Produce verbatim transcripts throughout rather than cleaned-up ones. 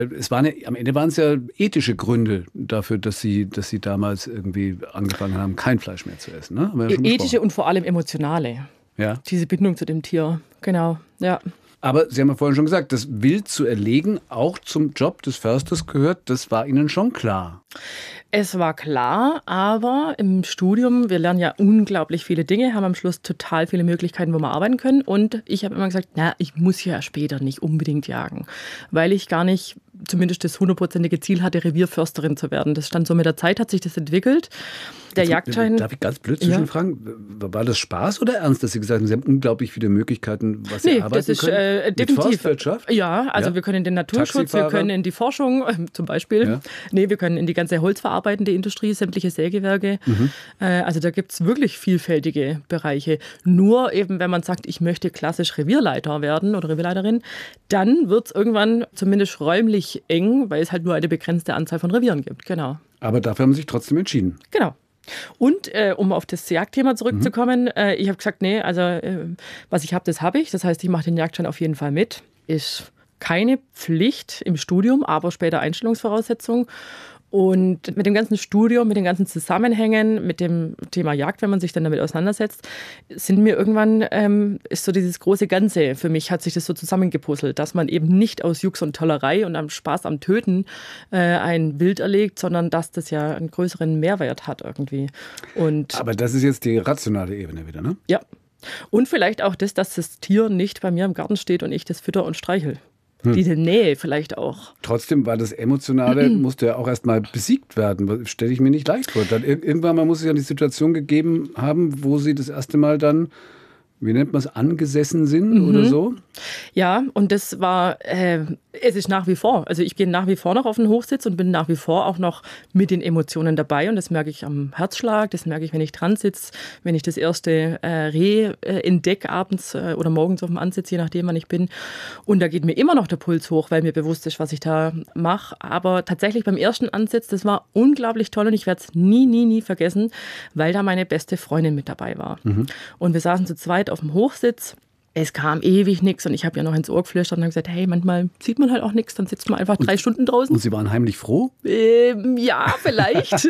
Es waren ja, am Ende waren es ja ethische Gründe dafür, dass Sie, dass Sie damals irgendwie angefangen haben, kein Fleisch mehr zu essen. Ne? Haben wir ja schon Ethische besprochen. und vor allem emotionale. Ja. Diese Bindung zu dem Tier. Genau, ja. Aber Sie haben ja vorhin schon gesagt, das Wild zu erlegen auch zum Job des Försters gehört, das war Ihnen schon klar. Es war klar, aber im Studium, wir lernen ja unglaublich viele Dinge, haben am Schluss total viele Möglichkeiten, wo wir arbeiten können. Und ich habe immer gesagt, na, ich muss ja später nicht unbedingt jagen, weil ich gar nicht zumindest das hundertprozentige Ziel hatte, Revierförsterin zu werden. Das stand so mit der Zeit, hat sich das entwickelt. Der Jagdschein. Darf ich ganz blöd zwischenfragen? Ja. War das Spaß oder ernst, dass Sie gesagt haben, Sie haben unglaublich viele Möglichkeiten, was Sie nee, arbeiten das ist, können? Äh, definitiv. Mit Forstwirtschaft? Ja, also ja. wir können in den Naturschutz, wir können in die Forschung äh, zum Beispiel. Ja. Nee, wir können in die ganze holzverarbeitende Industrie, sämtliche Sägewerke. Mhm. Äh, also da gibt es wirklich vielfältige Bereiche. Nur eben, wenn man sagt, ich möchte klassisch Revierleiter werden oder Revierleiterin, dann wird es irgendwann zumindest räumlich eng, weil es halt nur eine begrenzte Anzahl von Revieren gibt. Genau. Aber dafür haben Sie sich trotzdem entschieden. Genau. Und äh, um auf das Jagdthema zurückzukommen, mhm. äh, ich habe gesagt, nee, also äh, was ich habe, das habe ich. Das heißt, ich mache den Jagdschein auf jeden Fall mit. Ist keine Pflicht im Studium, aber später Einstellungsvoraussetzung. Und mit dem ganzen Studium, mit den ganzen Zusammenhängen, mit dem Thema Jagd, wenn man sich dann damit auseinandersetzt, sind mir irgendwann, ähm, ist so dieses große Ganze, für mich hat sich das so zusammengepuzzelt, dass man eben nicht aus Jux und Tollerei und am Spaß am Töten äh, ein Wild erlegt, sondern dass das ja einen größeren Mehrwert hat irgendwie. Und aber das ist jetzt die rationale Ebene wieder, ne? Ja. Und vielleicht auch das, dass das Tier nicht bei mir im Garten steht und ich das fütter und streichel. Hm. Diese Nähe vielleicht auch. Trotzdem war das Emotionale, mhm. musste ja auch erstmal besiegt werden. Stelle ich mir nicht leicht vor. Dann irgendwann mal muss es ja die Situation gegeben haben, wo Sie das erste Mal dann, wie nennt man es, angesessen sind mhm. oder so? Ja, und das war, äh, es ist nach wie vor. Also ich gehe nach wie vor noch auf den Hochsitz und bin nach wie vor auch noch mit den Emotionen dabei. Und das merke ich am Herzschlag, das merke ich, wenn ich dran sitze, wenn ich das erste äh, Reh äh, entdecke abends äh, oder morgens auf dem Ansitz, je nachdem, wann ich bin. Und da geht mir immer noch der Puls hoch, weil mir bewusst ist, was ich da mache. Aber tatsächlich beim ersten Ansitz, das war unglaublich toll und ich werde es nie, nie, nie vergessen, weil da meine beste Freundin mit dabei war. Mhm. Und wir saßen zu zweit auf dem Hochsitz. Es kam ewig nichts und ich habe ja noch ins Ohr geflüstert und habe gesagt, hey, manchmal sieht man halt auch nichts, dann sitzt man einfach drei und, Stunden draußen. Und Sie waren heimlich froh? Ähm, ja, vielleicht.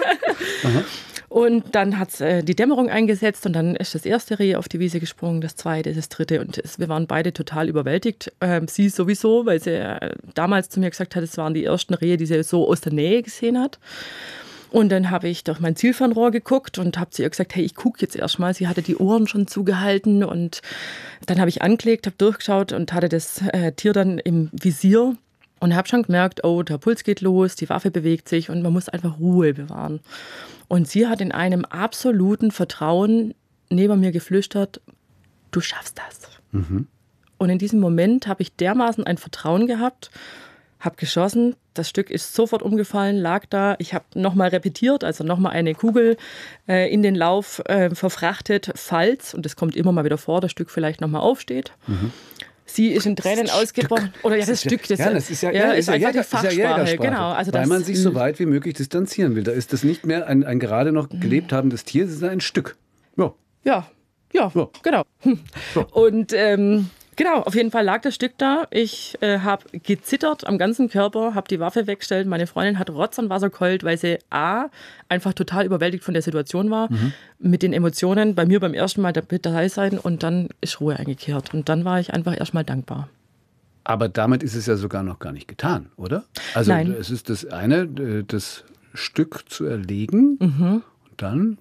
Und dann hat äh, die Dämmerung eingesetzt und dann ist das erste Reh auf die Wiese gesprungen, das zweite, das dritte und es, wir waren beide total überwältigt. Ähm, sie sowieso, weil sie äh, damals zu mir gesagt hat, es waren die ersten Rehe, die sie so aus der Nähe gesehen hat. Und dann habe ich durch mein Zielfernrohr geguckt und habe zu ihr gesagt, hey, ich gucke jetzt erstmal. Sie hatte die Ohren schon zugehalten und dann habe ich angelegt, habe durchgeschaut und hatte das äh, Tier dann im Visier und habe schon gemerkt, oh, der Puls geht los, die Waffe bewegt sich und man muss einfach Ruhe bewahren. Und sie hat in einem absoluten Vertrauen neben mir geflüstert, du schaffst das. Mhm. Und in diesem Moment habe ich dermaßen ein Vertrauen gehabt, habe geschossen, das Stück ist sofort umgefallen, lag da. Ich habe nochmal repetiert, also nochmal eine Kugel äh, in den Lauf äh, verfrachtet, falls, und das kommt immer mal wieder vor, das Stück vielleicht nochmal aufsteht. Mhm. Sie ist in Tränen ausgebrochen. Oder ja, das, das Stück, das, ja, das ist ja, ja, ja, ist, ist einfach ja, die Fachsprache. Ist ja genau, also weil das, man sich so weit wie möglich distanzieren will. Da ist das nicht mehr ein, ein gerade noch gelebt habendes Tier, es ist ein Stück. Ja, ja, ja, ja. genau. Ja. Und ähm, genau, auf jeden Fall lag das Stück da. Ich äh, habe gezittert am ganzen Körper, habe die Waffe weggestellt. Meine Freundin hat Rotz und Wasser geheult, weil sie A, einfach total überwältigt von der Situation war, mhm. mit den Emotionen, bei mir beim ersten Mal dabei sein und dann ist Ruhe eingekehrt. Und dann war ich einfach erstmal dankbar. Aber damit ist es ja sogar noch gar nicht getan, oder? Also Nein. Es ist das eine, das Stück zu erlegen mhm. und dann...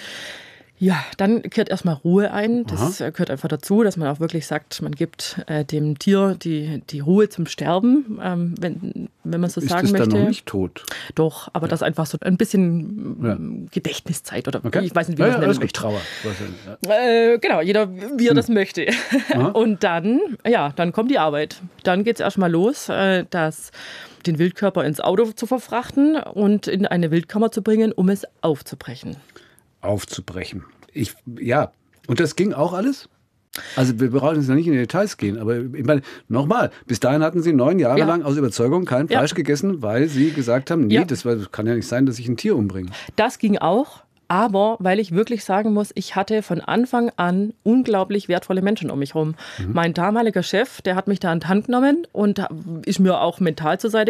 Ja, dann kehrt erstmal Ruhe ein. Das Aha. gehört einfach dazu, dass man auch wirklich sagt, man gibt äh, dem Tier die, die Ruhe zum Sterben, ähm, wenn, wenn man so ist sagen möchte. Ist es dann noch nicht tot? Doch, aber ja. das einfach so ein bisschen ja. Gedächtniszeit oder okay. ich weiß nicht, wie man ja, es ja, nennen möchte. Trauer. Ja. Äh, genau, jeder, wie er hm. das möchte. Aha. Und dann, ja, dann kommt die Arbeit. Dann geht es erstmal los, äh, dass den Wildkörper ins Auto zu verfrachten und in eine Wildkammer zu bringen, um es aufzubrechen. aufzubrechen. Ich, ja, und das ging auch alles? Also wir brauchen jetzt noch nicht in die Details gehen, aber ich meine, nochmal, bis dahin hatten Sie neun Jahre ja. lang aus Überzeugung kein Fleisch ja. gegessen, weil Sie gesagt haben, nee, ja. das, war, das kann ja nicht sein, dass ich ein Tier umbringe. Das ging auch. Aber weil ich wirklich sagen muss, ich hatte von Anfang an unglaublich wertvolle Menschen um mich herum. Mhm. Mein damaliger Chef, der hat mich da an die Hand genommen und ist mir auch mental zur Seite